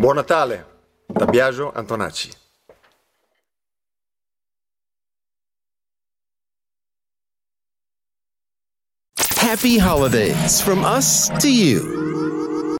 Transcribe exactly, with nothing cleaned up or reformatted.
Buon Natale da Biagio Antonacci. Happy holidays from us to you.